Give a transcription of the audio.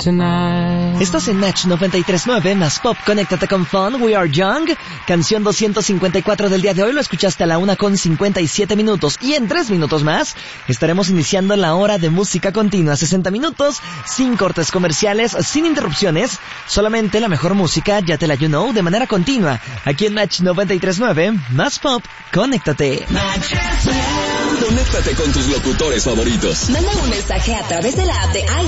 tonight. Estás en Match 93.9, más pop, conéctate con Fun, We Are Young. Canción 254 del día de hoy, lo escuchaste a la 1:57 y en 3 minutos más estaremos iniciando la hora de música continua. 60 minutos, sin cortes comerciales, sin interrupciones, solamente la mejor música, ya te la you know, de manera continua. Aquí en Match 93.9, más pop, conéctate. Conéctate con tus locutores favoritos. Manda un mensaje a través de la app de